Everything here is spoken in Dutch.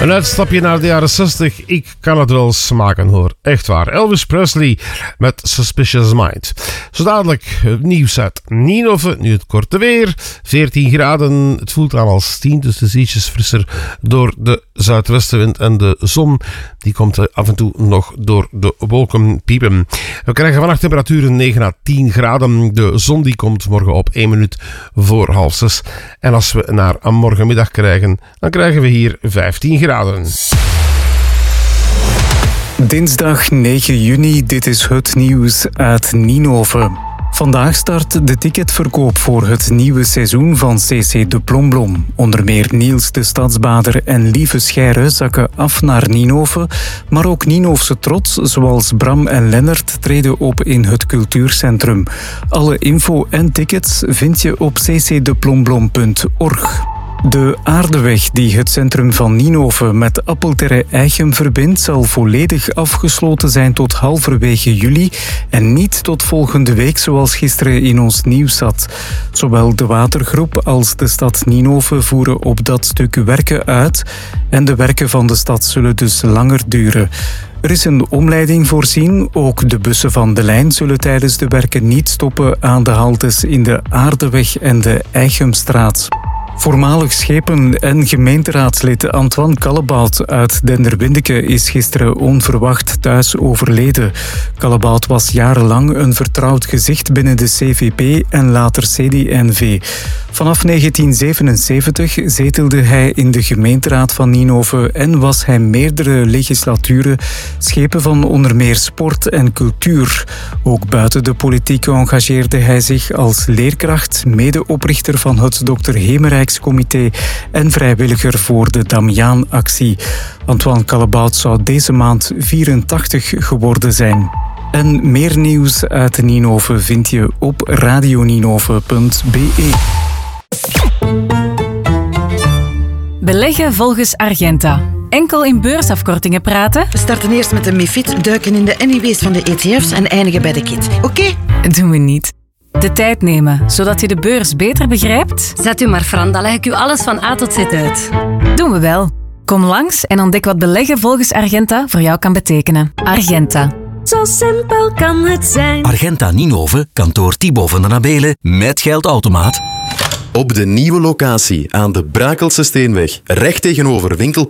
Een uitstapje naar de jaren 60. Ik kan het wel smaken, hoor. Echt waar. Elvis Presley met Suspicious Mind. Zo dadelijk het nieuws uit Ninove. Nu het korte weer. 14 graden. Het voelt aan als 10, dus het is ietsjes frisser door de zuidwestenwind. En de zon die komt af en toe nog door de wolken piepen. We krijgen vannacht temperaturen 9 à 10 graden. De zon die komt morgen op 1 minuut voor 5:30. En als we naar morgenmiddag krijgen, dan krijgen we hier 15 graden. Dinsdag 9 juni, dit is het nieuws uit Ninove. Vandaag start de ticketverkoop voor het nieuwe seizoen van CC de Plomblom. Onder meer Niels de Stadsbader en Lieve Scheire zakken af naar Ninove, maar ook Ninofse trots zoals Bram en Lennart treden op in het cultuurcentrum. Alle info en tickets vind je op ccdeplomblom.org. De aardeweg die het centrum van Ninove met Appelterre-Eichem verbindt zal volledig afgesloten zijn tot halverwege juli en niet tot volgende week zoals gisteren in ons nieuws zat. Zowel de watergroep als de stad Ninove voeren op dat stuk werken uit en de werken van de stad zullen dus langer duren. Er is een omleiding voorzien. Ook de bussen van de lijn zullen tijdens de werken niet stoppen aan de haltes in de Aardeweg en de Eichemstraat. Voormalig schepen- en gemeenteraadslid Antoine Kallebout uit Denderwindeke is gisteren onverwacht thuis overleden. Kallebout was jarenlang een vertrouwd gezicht binnen de CVP en later CD&V. Vanaf 1977 zetelde hij in de gemeenteraad van Ninove en was hij meerdere legislaturen schepen van onder meer sport en cultuur. Ook buiten de politiek engageerde hij zich als leerkracht, medeoprichter van het Dr. Hemerijkscomité en vrijwilliger voor de Damiaan-actie. Antoine Kallebout zou deze maand 84 geworden zijn. En meer nieuws uit Ninove vind je op radioninove.be. Beleggen volgens Argenta. Enkel in beursafkortingen praten? We starten eerst met de MiFID, duiken in de NIW's van de ETF's en eindigen bij de KIT. Oké? Doen we niet. De tijd nemen, zodat je de beurs beter begrijpt? Zet u maar, Fran, dan leg ik u alles van A tot Z uit. Doen we wel. Kom langs en ontdek wat beleggen volgens Argenta voor jou kan betekenen. Argenta. Zo simpel kan het zijn. Argenta Ninove, kantoor Thibaut van den Abelen, met geldautomaat. Op de nieuwe locatie aan de Brakelse Steenweg, recht tegenover winkel